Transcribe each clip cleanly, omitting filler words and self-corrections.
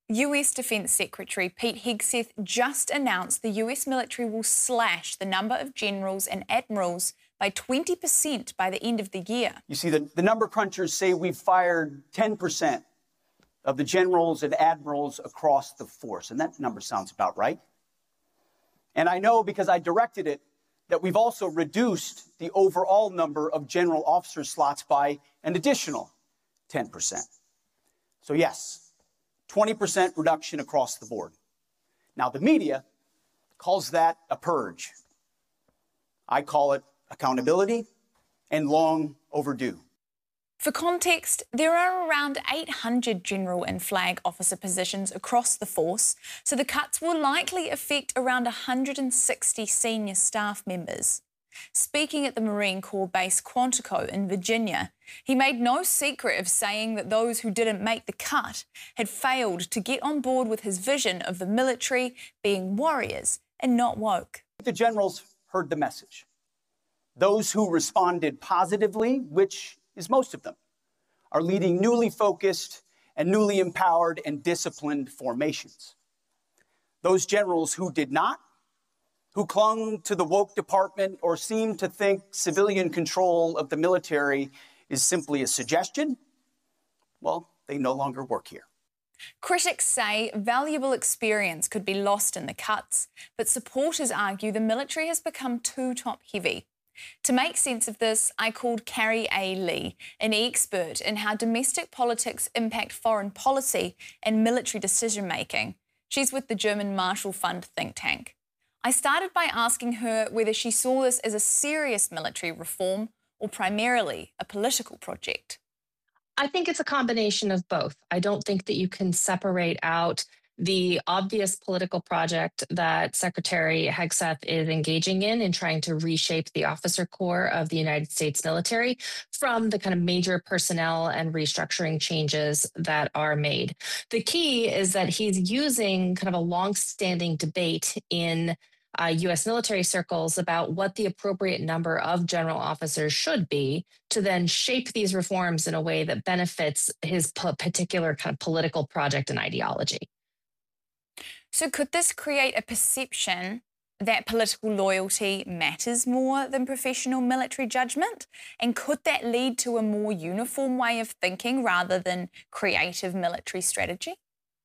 US Defense Secretary Pete Hegseth just announced the US military will slash the number of generals and admirals by 20% by the end of the year. You see, the number crunchers say we've fired 10% of the generals and admirals across the force, and that number sounds about right. And I know because I directed it that we've also reduced the overall number of general officer slots by an additional 10%. So yes, 20% reduction across the board. Now, the media calls that a purge. I call it accountability and long overdue. For context, there are around 800 general and flag officer positions across the force, so the cuts will likely affect around 160 senior staff members. Speaking at the Marine Corps base Quantico in Virginia, he made no secret of saying that those who didn't make the cut had failed to get on board with his vision of the military being warriors and not woke. The generals heard the message. Those who responded positively, which is most of them, are leading newly focused and newly empowered and disciplined formations. Those generals who did not, who clung to the woke department or seemed to think civilian control of the military is simply a suggestion, well, they no longer work here. Critics say valuable experience could be lost in the cuts, but supporters argue the military has become too top-heavy. To make sense of this, I called Carrie A. Lee, an expert in how domestic politics impact foreign policy and military decision-making. She's with the German Marshall Fund think tank. I started by asking her whether she saw this as a serious military reform or primarily a political project. I think it's a combination of both. I don't think that you can separate out the obvious political project that Secretary Hegseth is engaging in trying to reshape the officer corps of the United States military from the kind of major personnel and restructuring changes that are made. The key is that he's using kind of a long-standing debate in U.S. military circles about what the appropriate number of general officers should be to then shape these reforms in a way that benefits his particular kind of political project and ideology. So could this create a perception that political loyalty matters more than professional military judgment? And could that lead to a more uniform way of thinking rather than creative military strategy?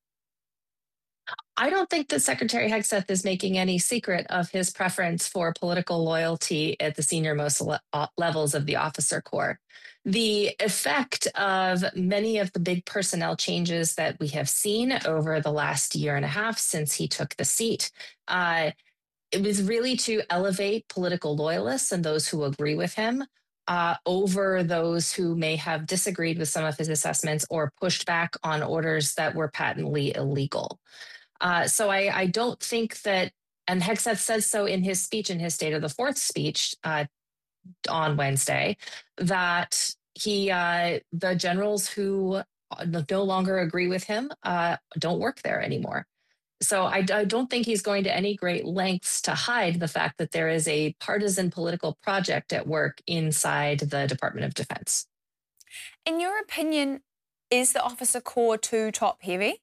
I don't think that Secretary Hegseth is making any secret of his preference for political loyalty at the senior-most levels of the officer corps. The effect of many of the big personnel changes that we have seen over the last year and a half since he took the seat, it was really to elevate political loyalists and those who agree with him over those who may have disagreed with some of his assessments or pushed back on orders that were patently illegal. So I don't think that, and Hegseth says so in his speech, in his State of the Fourth speech on Wednesday, that the generals who no longer agree with him don't work there anymore. So I don't think he's going to any great lengths to hide the fact that there is a partisan political project at work inside the Department of Defense. In your opinion, is the officer corps too top-heavy?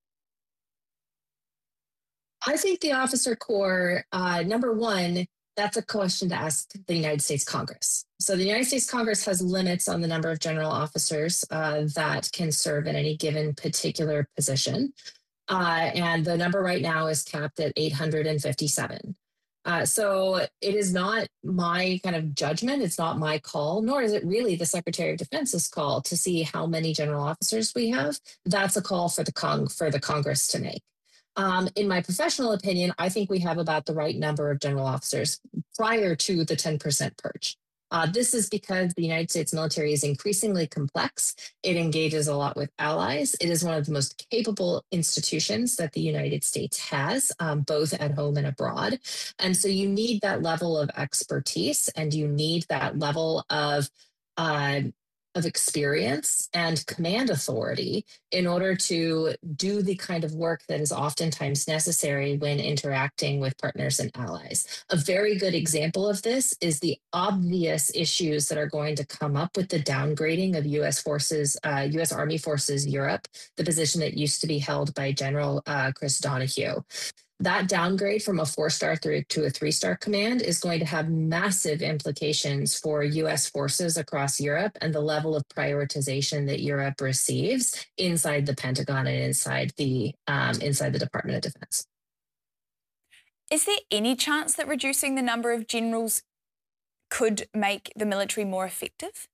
I think the officer corps, number one, that's a question to ask the United States Congress. So the United States Congress has limits on the number of general officers that can serve in any given particular position. And the number right now is capped at 857. So it is not my kind of judgment. It's not my call, nor is it really the Secretary of Defense's call to see how many general officers we have. That's a call for the Congress to make. In my professional opinion, I think we have about the right number of general officers prior to the 10% purge. This is because the United States military is increasingly complex. It engages a lot with allies. It is one of the most capable institutions that the United States has, both at home and abroad. And so you need that level of expertise and you need that level of of experience and command authority in order to do the kind of work that is oftentimes necessary when interacting with partners and allies. A very good example of this is the obvious issues that are going to come up with the downgrading of U.S. forces, U.S. Army Forces Europe, the position that used to be held by General Chris Donahue. That downgrade from a 4-star through to a 3-star command is going to have massive implications for U.S. forces across Europe and the level of prioritization that Europe receives inside the Pentagon and inside the Department of Defense. Is there any chance that reducing the number of generals could make the military more effective?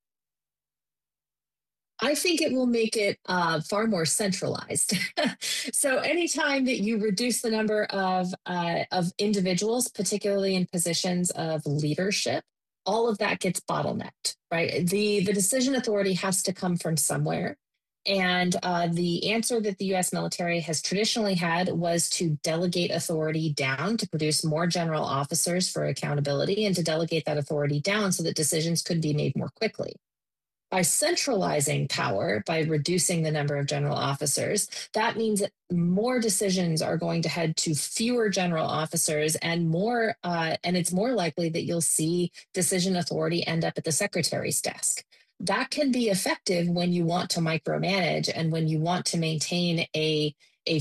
I think it will make it far more centralized. So anytime that you reduce the number of individuals, particularly in positions of leadership, all of that gets bottlenecked, right? The decision authority has to come from somewhere. And the answer that the U.S. military has traditionally had was to delegate authority down to produce more general officers for accountability and to delegate that authority down so that decisions could be made more quickly. By centralizing power, by reducing the number of general officers, that means that more decisions are going to head to fewer general officers and more, and it's more likely that you'll see decision authority end up at the secretary's desk. That can be effective when you want to micromanage and when you want to maintain a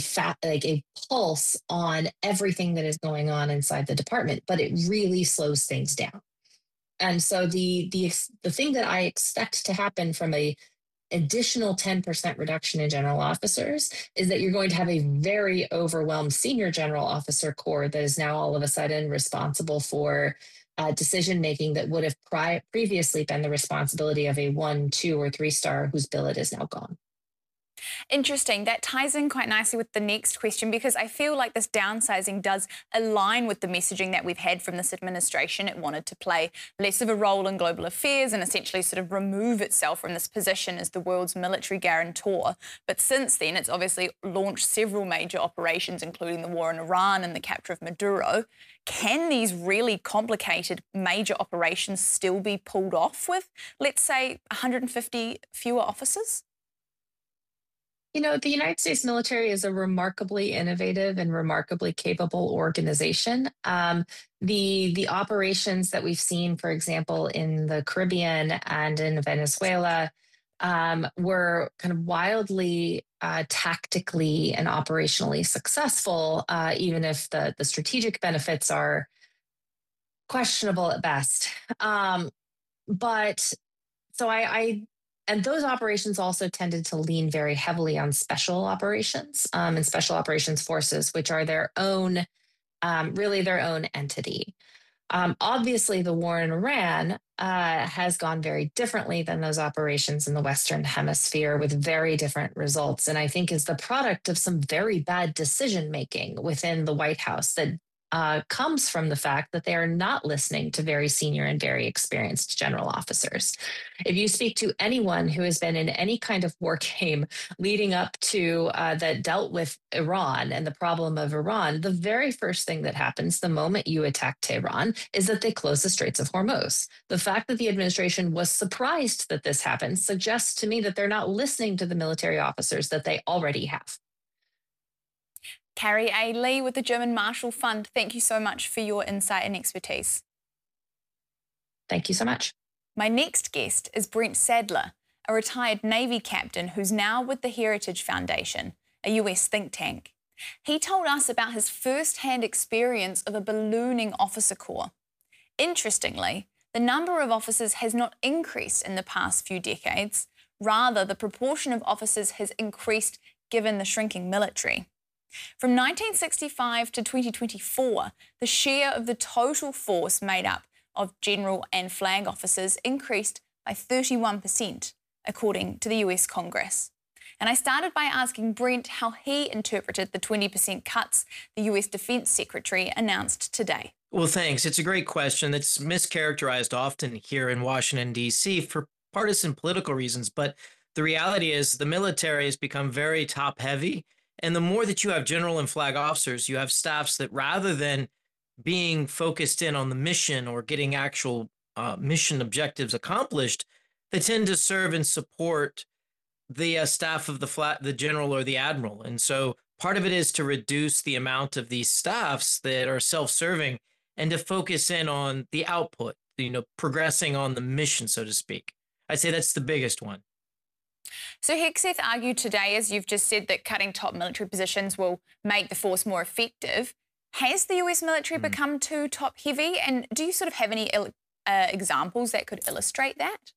pulse on everything that is going on inside the department, but it really slows things down. And so the thing that I expect to happen from a additional 10% reduction in general officers is that you're going to have a very overwhelmed senior general officer corps that is now all of a sudden responsible for decision making that would have previously been the responsibility of a 1, 2, or 3-star whose billet is now gone. Interesting. That ties in quite nicely with the next question, because I feel like this downsizing does align with the messaging that we've had from this administration. It wanted to play less of a role in global affairs and essentially sort of remove itself from this position as the world's military guarantor. But since then, it's obviously launched several major operations, including the war in Iran and the capture of Maduro. Can these really complicated major operations still be pulled off with, let's say, 150 fewer officers? You know, the United States military is a remarkably innovative and remarkably capable organization. The operations that we've seen, for example, in the Caribbean and in Venezuela, were kind of wildly tactically and operationally successful, even if the strategic benefits are questionable at best. And those operations also tended to lean very heavily on special operations and special operations forces, which are their own, really their own entity. Obviously, the war in Iran has gone very differently than those operations in the Western Hemisphere with very different results. And I think is the product of some very bad decision making within the White House that comes from the fact that they are not listening to very senior and very experienced general officers. If you speak to anyone who has been in any kind of war game leading up to that dealt with Iran and the problem of Iran, the very first thing that happens the moment you attack Tehran is that they close the Straits of Hormuz. The fact that the administration was surprised that this happened suggests to me that they're not listening to the military officers that they already have. Carrie A. Lee with the German Marshall Fund, thank you so much for your insight and expertise. Thank you so much. My next guest is Brent Sadler, a retired Navy captain who's now with the Heritage Foundation, a US think tank. He told us about his first-hand experience of a ballooning officer corps. Interestingly, the number of officers has not increased in the past few decades. Rather, the proportion of officers has increased given the shrinking military. From 1965 to 2024, the share of the total force made up of general and flag officers increased by 31%, according to the US Congress. And I started by asking Brent how he interpreted the 20% cuts the US Defense Secretary announced today. Well, thanks. It's a great question that's mischaracterized often here in Washington, D.C. for partisan political reasons. But the reality is the military has become very top-heavy. And the more that you have general and flag officers, you have staffs that rather than being focused in on the mission or getting actual mission objectives accomplished, They tend to serve and support the staff of the general or the admiral. And so part of it is to reduce the amount of these staffs that are self-serving and to focus in on the output, progressing on the mission, so to speak. I'd say that's the biggest one. So Hegseth argued today, as you've just said, that cutting top military positions will make the force more effective. Has the US military become too top heavy? And do you sort of have any examples that could illustrate that?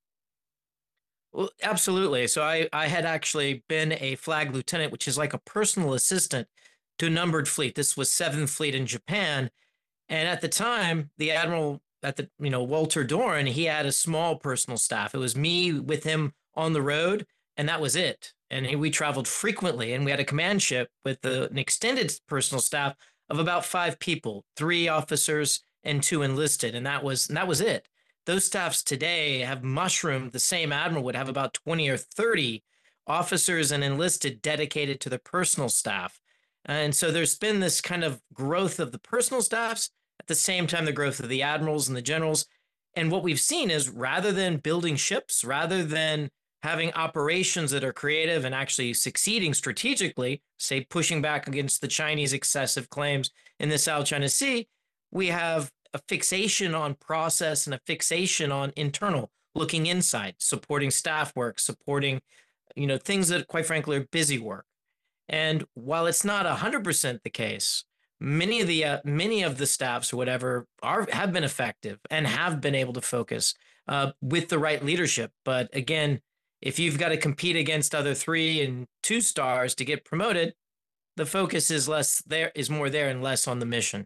Well, absolutely. So I had actually been a flag lieutenant, which is like a personal assistant to a numbered fleet. This was 7th Fleet in Japan. And at the time, the admiral Walter Doran, he had a small personal staff. It was me with him on the road, and that was it. And we traveled frequently, and we had a command ship with an extended personal staff of about 5 people, 3 officers and 2 enlisted, and that was it. Those staffs today have mushroomed. The same admiral would have about 20 or 30 officers and enlisted dedicated to the personal staff. And so there's been this kind of growth of the personal staffs, at the same time the growth of the admirals and the generals. And what we've seen is, rather than building ships, rather than having operations that are creative and actually succeeding strategically, say pushing back against the Chinese excessive claims in the South China Sea, we have a fixation on process and a fixation on internal, looking inside, supporting staff work, supporting, things that quite frankly are busy work. And while it's not 100% the case, many of the staffs or whatever have been effective and have been able to focus with the right leadership. But again, if you've got to compete against other 3 and 2 stars to get promoted, the focus is more there and less on the mission.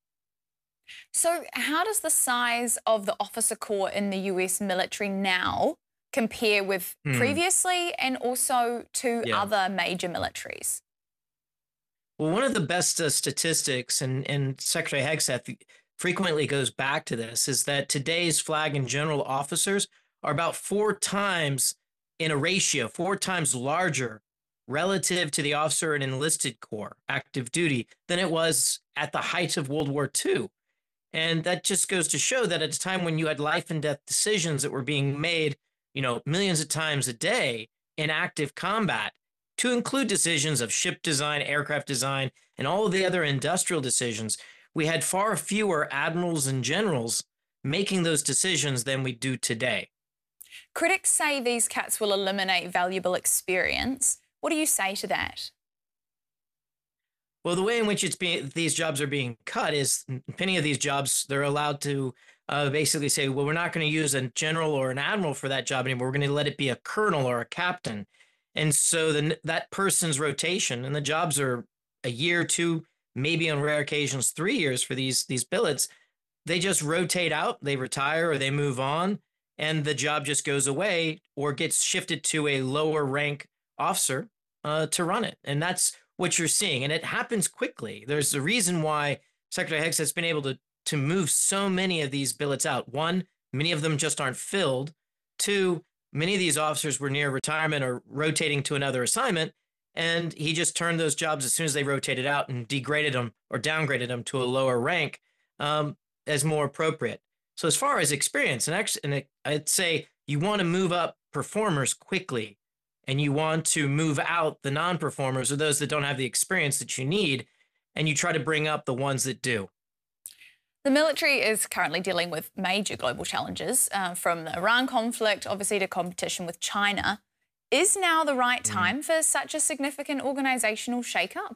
So how does the size of the officer corps in the US military now compare with previously, and also to other major militaries? Well, one of the best statistics, and Secretary Hegseth frequently goes back to this, is that today's flag and general officers are about 4 times in a ratio, 4 times larger relative to the officer and enlisted corps, active duty, than it was at the height of World War II. And that just goes to show that at a time when you had life and death decisions that were being made, millions of times a day in active combat, to include decisions of ship design, aircraft design, and all of the other industrial decisions, we had far fewer admirals and generals making those decisions than we do today. Critics say these cuts will eliminate valuable experience. What do you say to that? Well, the way in which these jobs are being cut is, many of these jobs, they're allowed to basically say, well, we're not going to use a general or an admiral for that job anymore. We're going to let it be a colonel or a captain. And so that person's rotation, and the jobs are a year, 2, maybe on rare occasions 3 years for these billets, they just rotate out, they retire, or they move on, and the job just goes away or gets shifted to a lower rank officer to run it. And that's what you're seeing. And it happens quickly. There's a reason why Secretary Hegseth has been able to move so many of these billets out. 1, many of them just aren't filled. 2, many of these officers were near retirement or rotating to another assignment, and he just turned those jobs as soon as they rotated out and degraded them or downgraded them to a lower rank as more appropriate. So as far as experience, and I'd say you want to move up performers quickly, and you want to move out the non-performers or those that don't have the experience that you need, and you try to bring up the ones that do. The military is currently dealing with major global challenges, from the Iran conflict, obviously, to competition with China. Is now the right time for such a significant organisational shake-up?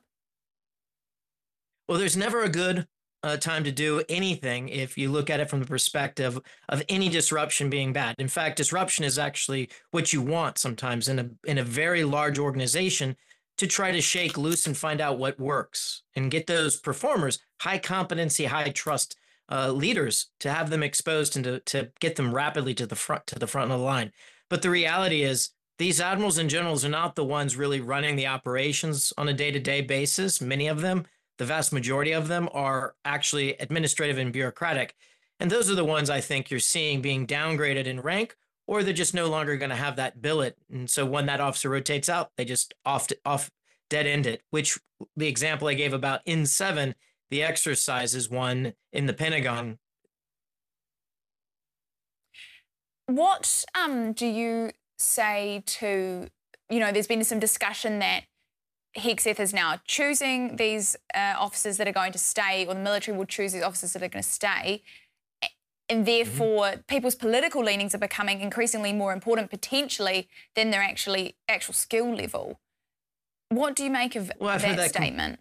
Well, there's never a good time to do anything if you look at it from the perspective of any disruption being bad. In fact, disruption is actually what you want sometimes in a very large organization, to try to shake loose and find out what works and get those performers, high competency, high trust leaders, to have them exposed and to get them rapidly to the front of the line. But the reality is, these admirals and generals are not the ones really running the operations on a day-to-day basis. Many of them, the vast majority of them, are actually administrative and bureaucratic. And those are the ones I think you're seeing being downgraded in rank, or they're just no longer going to have that billet. And so when that officer rotates out, they just off dead end it, which the example I gave about N7, the exercise, is one in the Pentagon. What do you say to, there's been some discussion that Hegseth is now choosing these officers that are going to stay, or the military will choose these officers that are going to stay, and therefore people's political leanings are becoming increasingly more important potentially than their actual skill level. What do you make of that statement?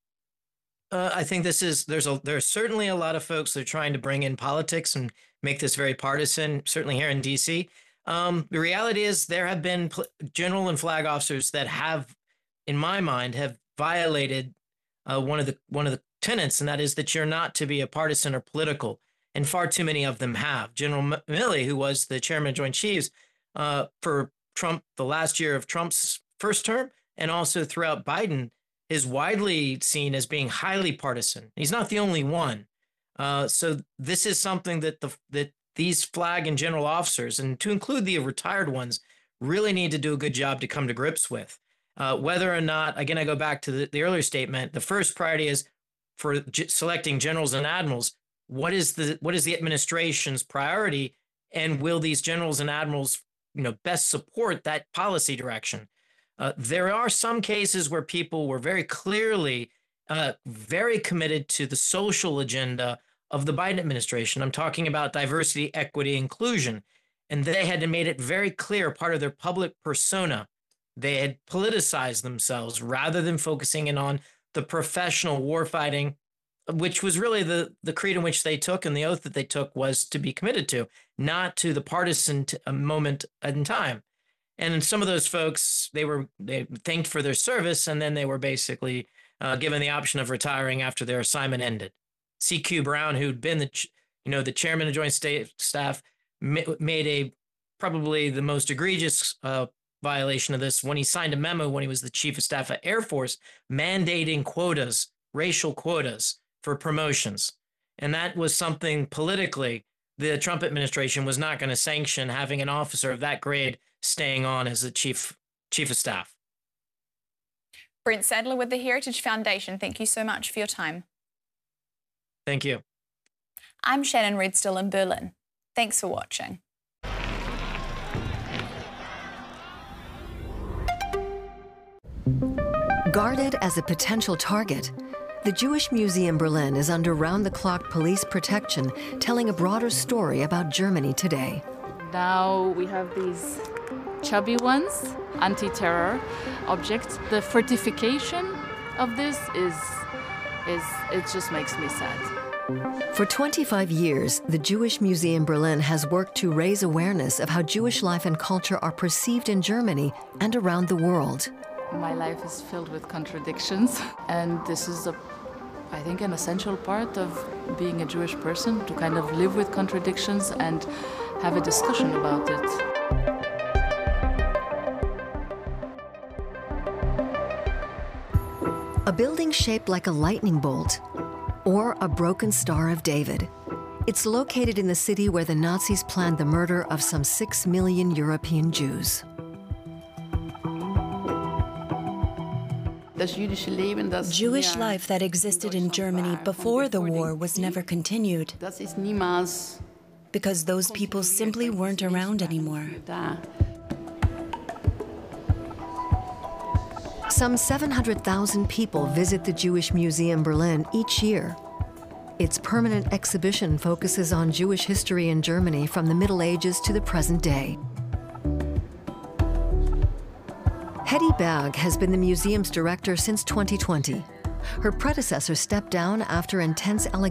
I think there's certainly a lot of folks that are trying to bring in politics and make this very partisan, certainly here in D.C. The reality is there have been general and flag officers that have, in my mind, have violated one of the tenets, and that is that you're not to be a partisan or political, and far too many of them have. General Milley, who was the chairman of Joint Chiefs for Trump, the last year of Trump's first term, and also throughout Biden, is widely seen as being highly partisan. He's not the only one. So this is something that these flag and general officers, and to include the retired ones, really need to do a good job to come to grips with. Whether or not, again, I go back to the earlier statement, the first priority is for selecting generals and admirals. What is the administration's priority, and will these generals and admirals, best support that policy direction? There are some cases where people were very clearly very committed to the social agenda of the Biden administration. I'm talking about diversity, equity, inclusion. And they had made it very clear, part of their public persona. They had politicized themselves rather than focusing in on the professional warfighting, which was really the creed in which they took, and the oath that they took was to be committed to, not to the partisan moment in time. And some of those folks, they thanked for their service, and then they were basically given the option of retiring after their assignment ended. C.Q. Brown, who'd been the chairman of Joint Staff, made probably the most egregious violation of this when he signed a memo when he was the chief of staff at Air Force, mandating quotas, racial quotas for promotions. And that was something politically the Trump administration was not going to sanction, having an officer of that grade staying on as the chief of staff. Brent Sadler with the Heritage Foundation, thank you so much for your time. Thank you. I'm Shannon Redstill in Berlin. Thanks for watching. Guarded as a potential target, the Jewish Museum Berlin is under round-the-clock police protection, telling a broader story about Germany today. Now we have these chubby ones, anti-terror objects. The fortification of this it just makes me sad. For 25 years, the Jewish Museum Berlin has worked to raise awareness of how Jewish life and culture are perceived in Germany and around the world. My life is filled with contradictions, and this is, I think, an essential part of being a Jewish person, to kind of live with contradictions and have a discussion about it. A building shaped like a lightning bolt, or a broken Star of David. It's located in the city where the Nazis planned the murder of some 6 million European Jews. Jewish life that existed in Germany before the war was never continued, because those people simply weren't around anymore. Some 700,000 people visit the Jewish Museum Berlin each year. Its permanent exhibition focuses on Jewish history in Germany from the Middle Ages to the present day. Hedy Berg has been the museum's director since 2020. Her predecessor stepped down after intense allegations